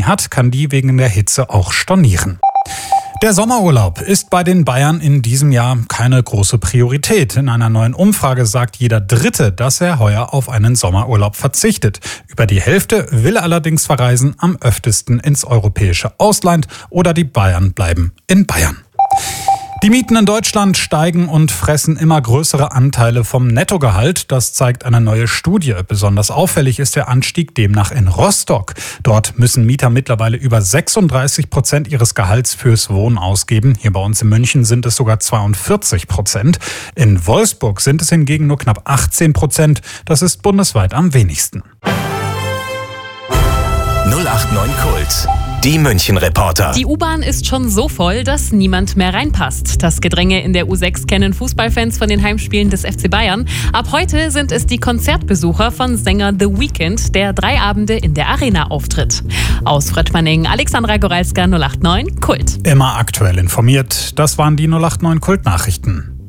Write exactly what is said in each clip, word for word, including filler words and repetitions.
hat, kann die wegen der Hitze auch stornieren. Der Sommerurlaub ist bei den Bayern in diesem Jahr keine große Priorität. In einer neuen Umfrage sagt jeder Dritte, dass er heuer auf einen Sommerurlaub verzichtet. Über die Hälfte will allerdings verreisen, am öftesten ins europäische Ausland oder die Bayern bleiben in Bayern. Die Mieten in Deutschland steigen und fressen immer größere Anteile vom Nettogehalt. Das zeigt eine neue Studie. Besonders auffällig ist der Anstieg demnach in Rostock. Dort müssen Mieter mittlerweile über sechsunddreißig Prozent ihres Gehalts fürs Wohnen ausgeben. Hier bei uns in München sind es sogar zweiundvierzig Prozent. In Wolfsburg sind es hingegen nur knapp achtzehn Prozent. Das ist bundesweit am wenigsten. null acht neun Kult. Die München-Reporter. Die U-Bahn ist schon so voll, dass niemand mehr reinpasst. Das Gedränge in der U sechs kennen Fußballfans von den Heimspielen des F C Bayern. Ab heute sind es die Konzertbesucher von Sänger The Weeknd, der drei Abende in der Arena auftritt. Aus Fröttmanning, Alexandra Goralska, null acht neun Kult. Immer aktuell informiert. Das waren die null acht neun Kult-Nachrichten.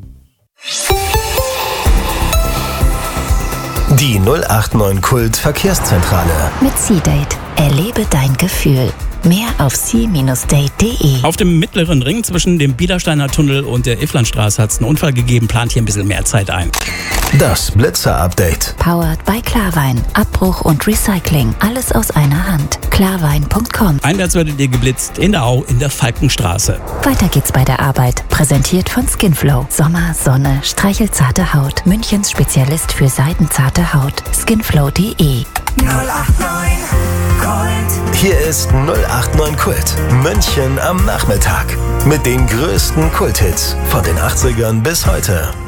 Die null acht neun Kult Verkehrszentrale. Mit C-Date. Erlebe dein Gefühl. Mehr auf c Bindestrich date punkt de. Auf dem mittleren Ring zwischen dem Biedersteiner Tunnel und der Ifflandstraße hat es einen Unfall gegeben. Plant hier ein bisschen mehr Zeit ein. Das Blitzer-Update. Powered by Klarwein. Abbruch und Recycling. Alles aus einer Hand. klarwein punkt com. Einwärts werdet ihr geblitzt in der Au in der Falkenstraße. Weiter geht's bei der Arbeit. Präsentiert von Skinflow. Sommer, Sonne, streichelzarte Haut. Münchens Spezialist für seidenzarte Haut. skinflow punkt de. null acht neun Kult. Hier ist null acht neun Kult. München am Nachmittag. Mit den größten Kulthits von den achtzigern bis heute.